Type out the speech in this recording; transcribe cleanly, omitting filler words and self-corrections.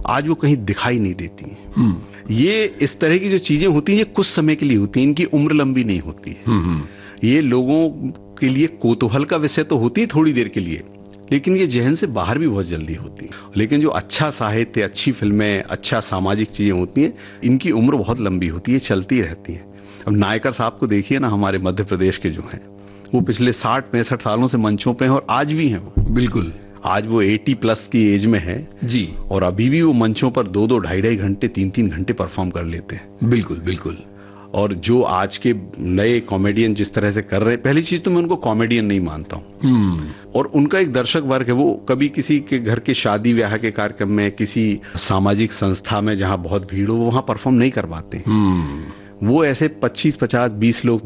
आज वो कहीं दिखाई नहीं देती हैं। ये इस तरह की जो चीजें होती हैं ये कुछ समय के लिए होती हैं, इनकी उम्र लंबी नहीं होती है। ये लोगों के लिए कौतूहल का विषय तो होती है थोड़ी देर के लिए, लेकिन ये जहन से बाहर भी बहुत जल्दी होती है। लेकिन जो अच्छा साहित्य, अच्छी फिल्में, अच्छा सामाजिक चीजें होती हैं, इनकी उम्र बहुत लंबी होती है, चलती रहती है। अब नायकर साहब को देखिए ना, हमारे मध्य प्रदेश के जो हैं, वो पिछले 60-65 सालों से मंचों पे हैं और आज भी हैं वो। बिल्कुल। आज वो 80+ की एज में है जी, और अभी भी वो मंचों पर 2-2, 2.5 घंटे, 3-3 घंटे परफॉर्म कर लेते हैं। बिल्कुल बिल्कुल। और जो आज के नए कॉमेडियन जिस तरह से कर रहे हैं, पहली चीज तो मैं उनको कॉमेडियन नहीं मानता हूं। और उनका एक दर्शक वर्ग है, वो कभी किसी के घर के शादी ब्याह के कार्यक्रम में, किसी सामाजिक संस्था में जहां बहुत भीड़ हो, वो वहां परफॉर्म नहीं कर पाते। वो ऐसे 25, 50, 20 लोग